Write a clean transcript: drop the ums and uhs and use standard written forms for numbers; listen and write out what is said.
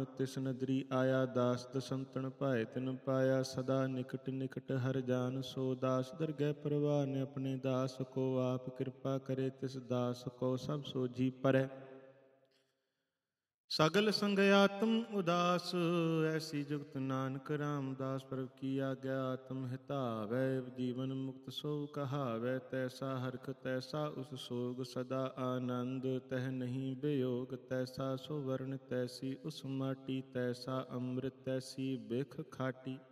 RAM ਤਿਸ ਨਦਰੀ ਆਇਆ, ਦਾਸ ਦਸੰਤਨ ਭਾਏ ਤਿਨ ਪਾਇਆ। ਸਦਾ ਨਿਕਟ ਨਿਕਟ ਹਰ ਜਾਨ ਸੋ, ਦਾਸ ਦਰਗਹਿ ਪਰਵਾਨ ਆਪਣੇ ਦਾਸ ਕੋ। ਆਪ ਕਿਰਪਾ ਕਰੇ ਤਿਸ ਦਾਸ ਕੋ, ਸਭ ਸੋਝੀ ਪਰੈ। ਸਗਲ ਸੰਗ ਆਤਮ ਉਦਾਸ, ਐਸੀ ਜੁਗਤ ਨਾਨਕ ਰਾਮਦਾਸ। ਪ੍ਰਭ ਕੀ ਆਗਿਆ ਆਤਮ ਹਿਤਾਵੈ, ਜੀਵਨ ਮੁਕਤ ਸੋ ਕਹਾਵੈ। ਤੈਸਾ ਹਰਖ ਤੈਸਾ ਉਸ ਸੋਗ, ਸਦਾ ਆਨੰਦ ਤਹਿ ਨਹੀਂ ਬਿਯੋਗ। ਤੈਸਾ ਸੋ ਵਰਨ ਤੈਸੀ ਉਸ ਮਾਟੀ, ਤੈਸਾ ਅੰਮ੍ਰਿਤ ਤੈਸੀ ਬਿਖ ਖਾਟੀ।